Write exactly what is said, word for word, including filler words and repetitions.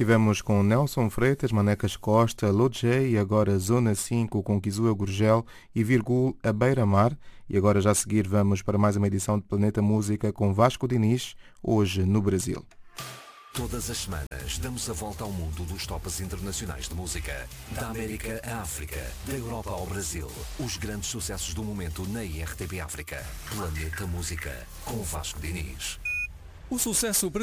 Tivemos com Nelson Freitas, Manecas Costa, Lodjé e agora Zona cinco com Kizua Gurgel e Virgul a Beira-Mar. E agora já a seguir vamos para mais uma edição de Planeta Música com Vasco Diniz, hoje no Brasil. Todas as semanas damos a volta ao mundo dos tops internacionais de música. Da América à África, da Europa ao Brasil. Os grandes sucessos do momento na I R T P África. Planeta Música, com Vasco Diniz. O sucesso